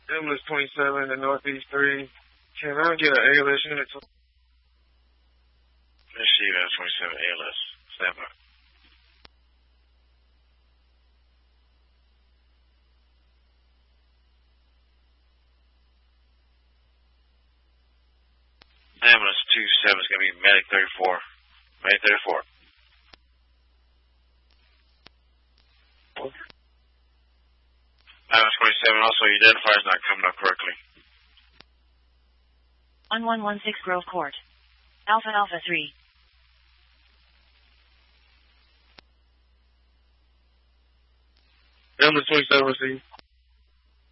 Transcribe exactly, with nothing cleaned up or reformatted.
Ambulance twenty-seven to Northeast three. Can I get an A L S unit? To- Receive Ambulance twenty-seven A L S. Stand by. Ambulance twenty-seven is going to be Medic thirty-four. Medic thirty-four. Ambulance twenty-seven, also your identifier's not coming up correctly. one one one six Grove Court. Alpha Alpha three. Ambulance twenty-seven, receive.